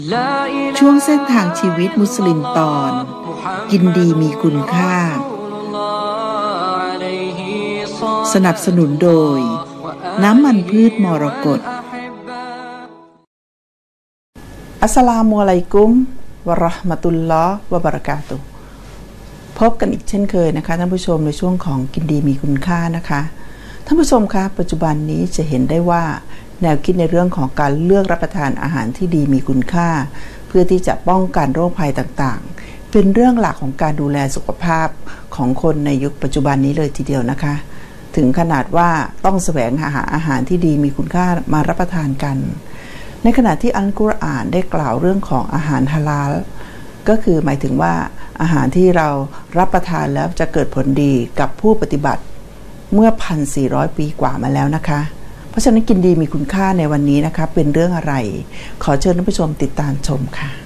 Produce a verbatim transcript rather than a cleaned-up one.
ช่วงเส้นทางชีวิตมุสลิมตอนกินดีมีคุณค่าสนับสนุนโดยน้ำมันพืชมรกตอัสสลามุอะลัยกุมวะเราะห์มะตุลลอฮ์วะบะเราะกาตุฮ์พบกันอีกเช่นเคยนะคะท่านผู้ชมในช่วงของกินดีมีคุณค่านะคะท่านผู้ชมคะปัจจุบันนี้จะเห็นได้ว่าแนวคิดในเรื่องของการเลือกรับประทานอาหารที่ดีมีคุณค่าเพื่อที่จะป้องกันโรคภัยต่างๆเป็นเรื่องหลักของการดูแลสุขภาพของคนในยุคปัจจุบันนี้เลยทีเดียวนะคะถึงขนาดว่าต้องแสวงหาอาหารที่ดีมีคุณค่ามารับประทานกันในขณะที่อัลกุรอานได้กล่าวเรื่องของอาหารฮาลาลก็คือหมายถึงว่าอาหารที่เรารับประทานแล้วจะเกิดผลดีกับผู้ปฏิบัติเมื่อ หนึ่งพันสี่ร้อย ปีกว่ามาแล้วนะคะเพราะฉะนั้นกินดีมีคุณค่าในวันนี้นะคะเป็นเรื่องอะไรขอเชิญท่านผู้ชมติดตามชมค่ะ